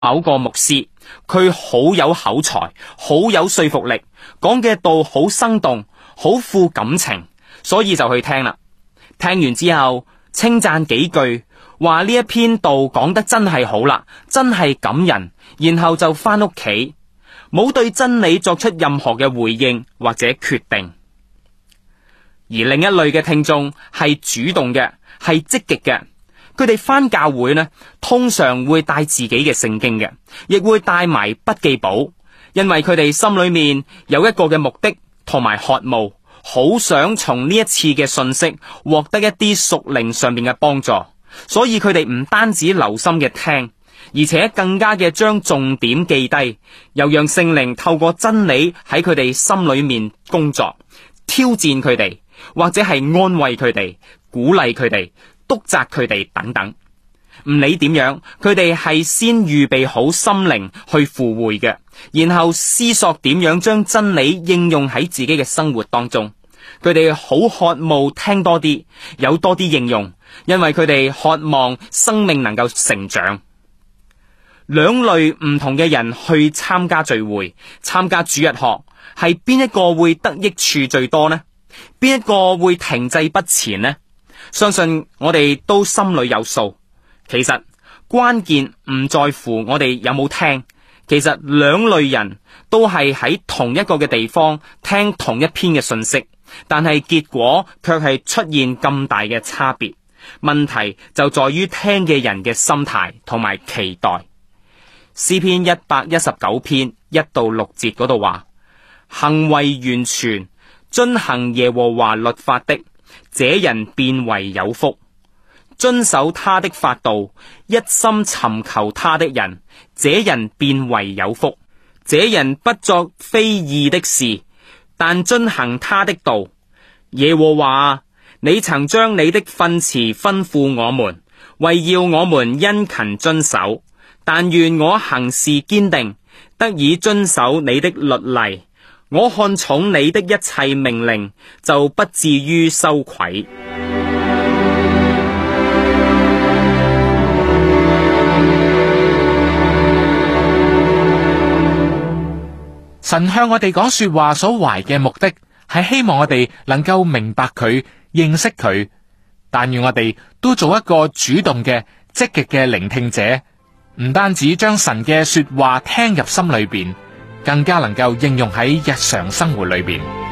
某個牧師，佢好有口才，好有說服力，講嘅道好生動，好富感情，所以就去聽啦。聽完之後稱讚幾句，話呢一篇道講得真係好啦，真係感人，然後就翻屋企，冇對真理作出任何嘅回應或者決定。而另一類嘅聽眾係主動嘅，係積極嘅。佢哋返教會呢，通常會帶自己嘅聖經嘅，亦會帶埋筆記簿，因為佢哋心裏面有一個嘅目的同埋渴慕，好想從呢一次嘅信息獲得一啲屬靈上面嘅幫助，所以佢哋唔單止留心嘅聽，而且更加嘅將重點記低，又讓聖靈透過真理喺佢哋心裏面工作，挑戰佢哋，或者係安慰佢哋，鼓勵佢哋，督責佢哋等等。唔理點樣，佢哋係先預備好心靈去赴會嘅，然後思索點樣將真理應用喺自己嘅生活當中。佢哋好渴慕聽多啲，有多啲應用，因為佢哋渴望生命能夠成長。兩類唔同嘅人去參加聚會，參加主日學，係邊一個會得益處最多呢？邊一個會停滯不前呢？相信我哋都心裏有數。其實關鍵唔在乎我哋有冇聽，其實兩類人都係喺同一個嘅地方聽同一篇嘅信息，但係結果卻係出現咁大嘅差別。問題就在於聽嘅人嘅心態同埋期待。詩篇119篇1到6節嗰度話：行為完全，遵行耶和華律法的，這人便為有福。遵守他的法度，一心尋求他的人，這人便為有福。這人不作非義的事，但遵行他的道。耶和華，你曾將你的訓詞吩咐我們，為要我們殷勤遵守。但願我行事堅定，得以遵守你的律例。我看重你的一切命令，就不至於羞愧。 神向我哋講說話所懷嘅目的，係希望我哋能夠明白佢、認識佢。但願我哋都做一個主動嘅、積極嘅聆聽者，唔單止將神嘅說話聽入心裏邊，更加能夠應用喺日常生活裏邊。